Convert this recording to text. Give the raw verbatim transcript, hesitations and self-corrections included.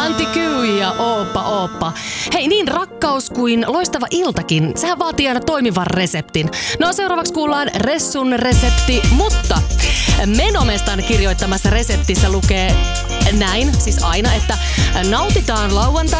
Antti Kyy ja Ooppa Ooppa. Hei, niin rakkaus kuin loistava iltakin, sehän vaatii aina toimivan reseptin. No seuraavaksi kuullaan Ressun resepti, mutta Menomestan kirjoittamassa reseptissä lukee näin, siis aina, että nautitaan lauantai